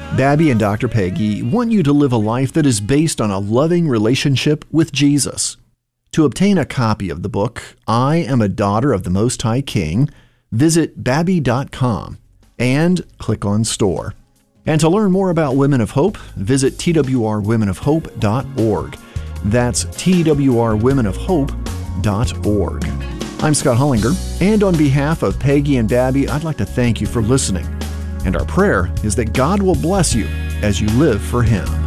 Babby and Dr. Peggy want you to live a life that is based on a loving relationship with Jesus. To obtain a copy of the book, I Am a Daughter of the Most High King, visit babby.com and click on Store. And to learn more about Women of Hope, visit twrwomenofhope.org. That's twrwomenofhope.org. I'm Scott Hollinger, and on behalf of Peggy and Babby, I'd like to thank you for listening. And our prayer is that God will bless you as you live for Him.